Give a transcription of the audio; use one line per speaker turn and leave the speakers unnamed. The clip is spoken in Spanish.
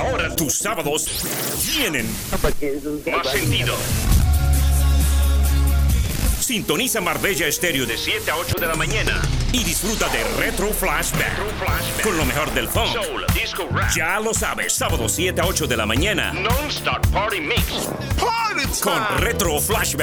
Ahora tus sábados tienen más sentido. Sintoniza Marbella Estéreo de 7 a 8 de la mañana y disfruta de Retro Flashback con lo mejor del funk, soul, disco, rap. Ya lo sabes, sábado 7 a 8 de la mañana. Non-stop party mix. Con Retro Flashback.